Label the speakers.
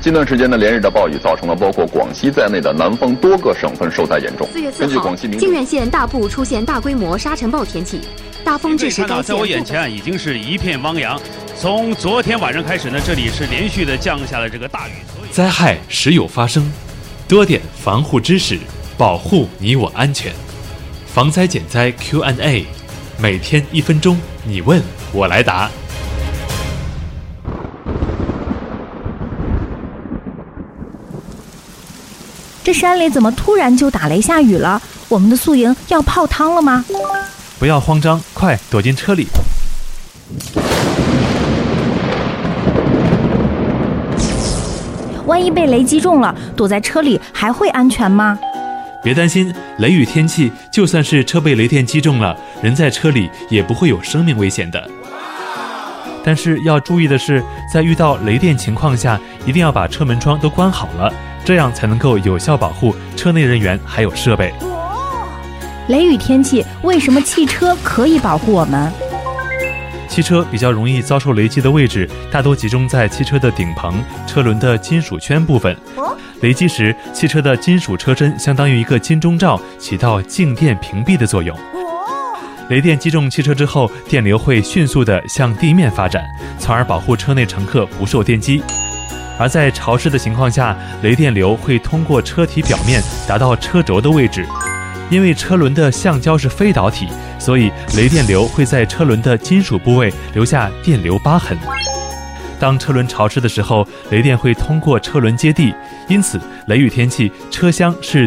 Speaker 1: 近段时间呢，连日的暴雨造成了包括广西在内的南方多个省份受灾严重。
Speaker 2: 4月4号，靖远县大部出现大规模沙尘暴天气，大风致使该县。
Speaker 3: 在我眼前已经是一片汪洋。从昨天晚上开始呢，这里是连续的降下了这个大雨。
Speaker 4: 灾害时有发生，多点防护知识，保护你我安全。防灾减灾 Q&A， 每天1分钟，你问我来答。
Speaker 5: 这山里怎么突然就打雷下雨了？我们的宿营要泡汤了吗？
Speaker 4: 不要慌张，快躲进车里。
Speaker 5: 万一被雷击中了，躲在车里还会安全吗？
Speaker 4: 别担心，雷雨天气，就算是车被雷电击中了，人在车里也不会有生命危险的。但是要注意的是，在遇到雷电情况下，一定要把车门窗都关好了，这样才能够有效保护车内人员还有设备。
Speaker 5: 雷雨天气，为什么汽车可以保护我们？
Speaker 4: 汽车比较容易遭受雷击的位置，大多集中在汽车的顶棚、车轮的金属圈部分。雷击时，汽车的金属车身相当于一个金钟罩，起到静电屏蔽的作用。雷电击中汽车之后，电流会迅速地向地面发展，从而保护车内乘客不受电击。而在潮湿的情况下，雷电流会通过车体表面达到车轴的位置。因为车轮的橡胶是非导体，所以雷电流会在车轮的金属部位留下电流疤痕。当车轮潮湿的时候，雷电会通过车轮接地，因此雷雨天气车厢是